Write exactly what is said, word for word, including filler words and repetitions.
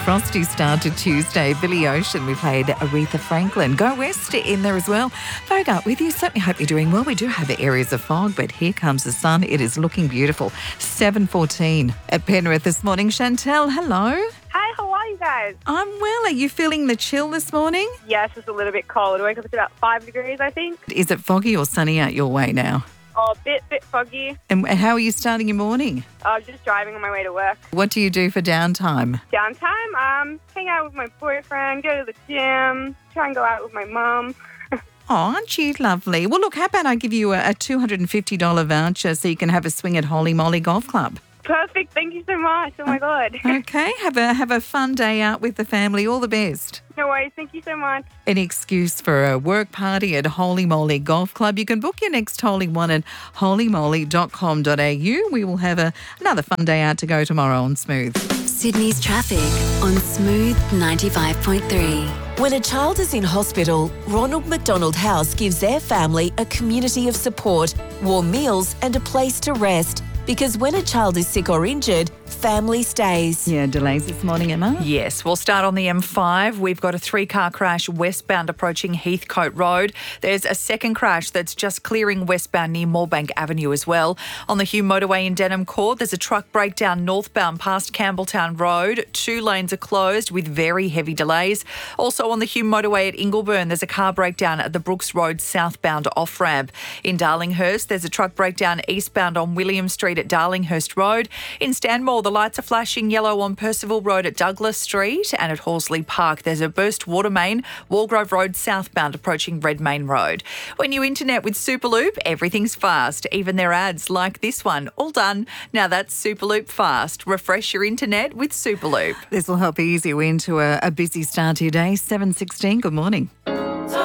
frosty start to Tuesday. Billy Ocean, we played Aretha Franklin. Go West in there as well. Bogart with you. Certainly hope you're doing well. We do have areas of fog, but here comes the sun. It is looking beautiful. seven fourteen at Penrith this morning. Chantel, hello. Hi, how are you guys? I'm well. Are you feeling the chill this morning? Yes, it's a little bit cold. I woke up, it's about five degrees, I think. Is it foggy or sunny out your way now? Oh, a bit, bit foggy. And how are you starting your morning? I was just driving on my way to work. What do you do for downtime? Downtime, um, hang out with my boyfriend, go to the gym, try and go out with my mum. Oh, aren't you lovely? Well, look, how about I give you a, a two hundred fifty dollars voucher so you can have a swing at Holy Moly Golf Club? Perfect. Thank you so much. Oh, my God. Okay. Have a have a fun day out with the family. All the best. No worries. Thank you so much. Any excuse for a work party at Holy Moly Golf Club, you can book your next Holy One at holy moly dot com dot a u. We will have a, another fun day out to go tomorrow on Smooth. Sydney's traffic on Smooth ninety-five point three. When a child is in hospital, Ronald McDonald House gives their family a community of support, warm meals and a place to rest. Because when a child is sick or injured, family stays. Yeah, delays this morning, Emma? Yes, we'll start on the M five. We've got a three-car crash westbound approaching Heathcote Road. There's a second crash that's just clearing westbound near Moorebank Avenue as well. On the Hume Motorway in Denham Court, there's a truck breakdown northbound past Campbelltown Road. Two lanes are closed with very heavy delays. Also on the Hume Motorway at Ingleburn, there's a car breakdown at the Brooks Road southbound off-ramp. In Darlinghurst, there's a truck breakdown eastbound on William Street at Darlinghurst Road. In Stanmore, the lights are flashing yellow on Percival Road at Douglas Street, and at Horsley Park there's a burst water main, Walgrove Road southbound approaching Redmayne Road. When you internet with Superloop, everything's fast, even their ads like this one. All done. Now that's Superloop Fast. Refresh your internet with Superloop. This will help ease you into a, a busy start to your day. seven sixteen, good morning.